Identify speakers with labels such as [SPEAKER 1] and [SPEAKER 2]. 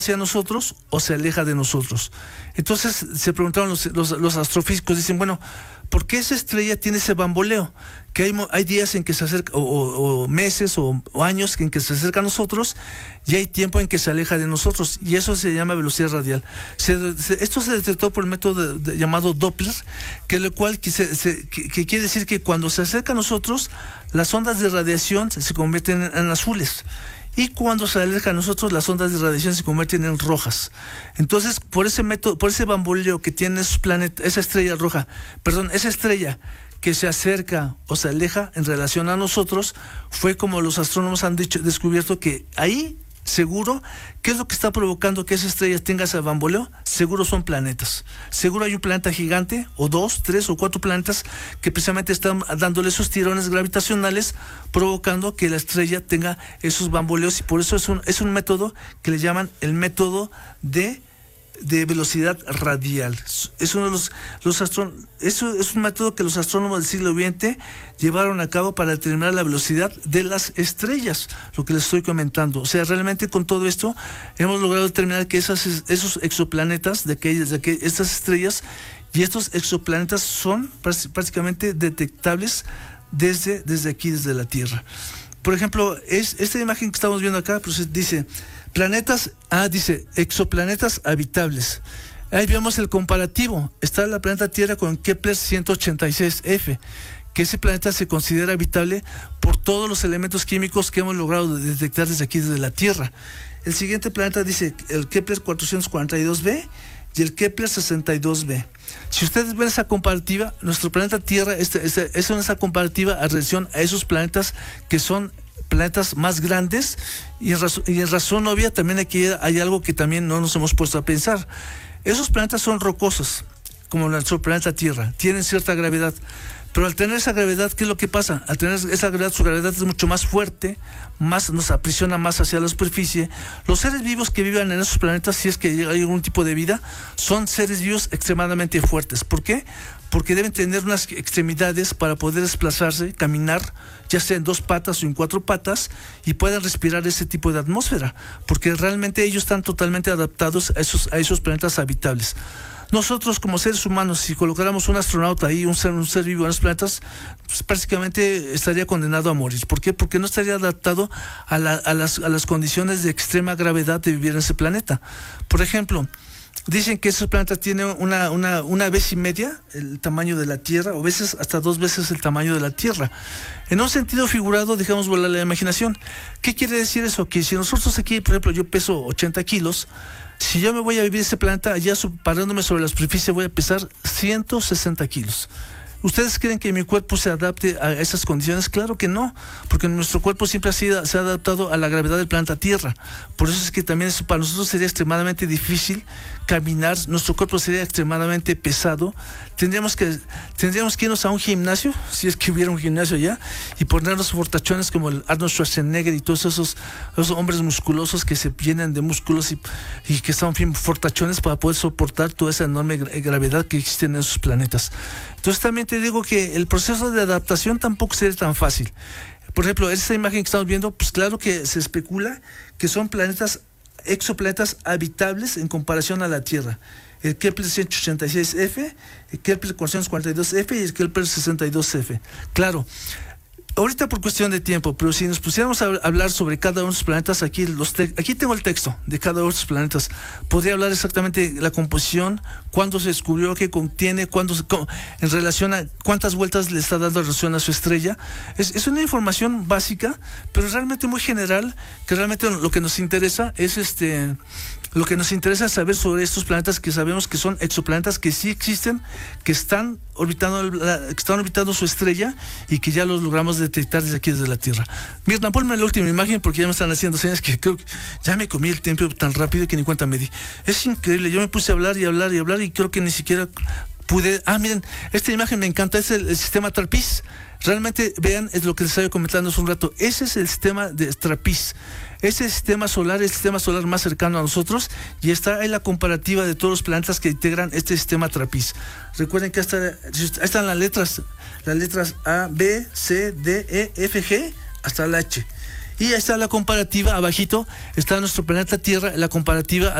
[SPEAKER 1] hacia nosotros o se aleja de nosotros. Entonces se preguntaron los astrofísicos, dicen, bueno, ¿por qué esa estrella tiene ese bamboleo? Que hay días en que se acerca, o meses o años en que se acerca a nosotros, y hay tiempo en que se aleja de nosotros, y eso se llama velocidad radial. Esto se detectó por el método llamado Doppler, que quiere decir que cuando se acerca a nosotros, las ondas de radiación se convierten en azules. Y cuando se aleja a nosotros, las ondas de radiación se convierten en rojas. Entonces, por ese método, por ese bamboleo que tiene esa estrella que se acerca o se aleja en relación a nosotros, fue como los astrónomos han descubierto que ahí, seguro, ¿qué es lo que está provocando que esa estrella tenga ese bamboleo? Seguro son planetas. Seguro hay un planeta gigante, o 2, 3 o 4 planetas que precisamente están dándole esos tirones gravitacionales, provocando que la estrella tenga esos bamboleos, y por eso es un método que le llaman el método de velocidad radial. Es uno de eso es un método que los astrónomos del siglo XX llevaron a cabo para determinar la velocidad de las estrellas, lo que les estoy comentando. O sea, realmente con todo esto hemos logrado determinar que esos exoplanetas estas estrellas y estos exoplanetas son prácticamente detectables desde aquí, desde la Tierra. Por ejemplo, esta imagen que estamos viendo acá, pues dice dice exoplanetas habitables. Ahí vemos el comparativo. Está el planeta Tierra con Kepler 186f, que ese planeta se considera habitable por todos los elementos químicos que hemos logrado detectar desde aquí, desde la Tierra. El siguiente planeta dice el Kepler 442b y el Kepler 62b. Si ustedes ven esa comparativa, nuestro planeta Tierra es esa comparativa a relación a esos planetas que son planetas más grandes, y en razón obvia también aquí hay algo que también no nos hemos puesto a pensar. Esos planetas son rocosos, como nuestro planeta Tierra, tienen cierta gravedad, pero al tener esa gravedad, ¿qué es lo que pasa? Al tener esa gravedad, su gravedad es mucho más fuerte, nos aprisiona más hacia la superficie. Los seres vivos que vivan en esos planetas, si es que hay algún tipo de vida, son seres vivos extremadamente fuertes. ¿Por qué? Porque deben tener unas extremidades para poder desplazarse, caminar, ya sea en 2 patas o en 4 patas, y puedan respirar ese tipo de atmósfera, porque realmente ellos están totalmente adaptados a esos planetas habitables. Nosotros como seres humanos, si colocáramos un astronauta ahí, un ser vivo en los planetas, pues prácticamente estaría condenado a morir. ¿Por qué? Porque no estaría adaptado a las condiciones de extrema gravedad de vivir en ese planeta. Por ejemplo, dicen que ese planeta tiene una vez y media el tamaño de la Tierra, o veces hasta 2 veces el tamaño de la Tierra. En un sentido figurado, dejamos volar la imaginación. ¿Qué quiere decir eso? Que si nosotros aquí, por ejemplo, yo peso 80 kilos, si yo me voy a vivir ese planeta, allá parándome sobre la superficie, voy a pesar 160 kilos. ¿Ustedes creen que mi cuerpo se adapte a esas condiciones? Claro que no, porque nuestro cuerpo siempre se ha adaptado a la gravedad del planeta Tierra. Por eso es que también para nosotros sería extremadamente difícil caminar, nuestro cuerpo sería extremadamente pesado. Tendríamos que irnos a un gimnasio, si es que hubiera un gimnasio allá, y ponernos fortachones como el Arnold Schwarzenegger y todos esos hombres musculosos que se llenan de músculos y que son fortachones para poder soportar toda esa enorme gravedad que existe en esos planetas. Entonces también te digo que el proceso de adaptación tampoco sería tan fácil. Por ejemplo, esta imagen que estamos viendo, pues claro que se especula que son exoplanetas habitables en comparación a la Tierra. El Kepler 186f, el Kepler 442f y el Kepler 62f. Claro, ahorita por cuestión de tiempo, pero si nos pusiéramos a hablar sobre cada uno de los planetas, aquí tengo el texto de cada uno de los planetas. Podría hablar exactamente de la composición, cuándo se descubrió, qué contiene, en relación a cuántas vueltas le está dando en relación a su estrella. Es una información básica, pero realmente muy general, que realmente lo que nos interesa es lo que nos interesa es saber sobre estos planetas que sabemos que son exoplanetas, que sí existen, que están orbitando su estrella y que ya los logramos detectar desde aquí, desde la Tierra. Mirna, ponme la última imagen porque ya me están haciendo señas que creo que ya me comí el tiempo tan rápido que ni cuenta me di. Es increíble, yo me puse a hablar y creo que ni siquiera pude. Miren, esta imagen me encanta, es el sistema TRAPPIST. Realmente, vean, es lo que les estaba comentando hace un rato. Ese es el sistema de TRAPPIST. Ese sistema solar es el sistema solar más cercano a nosotros, y está ahí la comparativa de todos los planetas que integran este sistema TRAPPIST. Recuerden que ahí están las letras A, B, C, D, E, F, G, hasta la H. Y ahí está la comparativa, abajito está nuestro planeta Tierra, la comparativa